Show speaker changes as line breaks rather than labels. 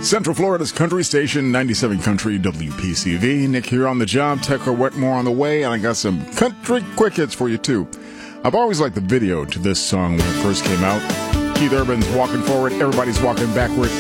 Central Florida's country station, 97 Country WPCV. Nick here on the job. Tucker Wetmore on the way, and I got some country quick hits for you, too. I've always liked the video to this song when it first came out. Keith Urban's walking forward, everybody's walking backward.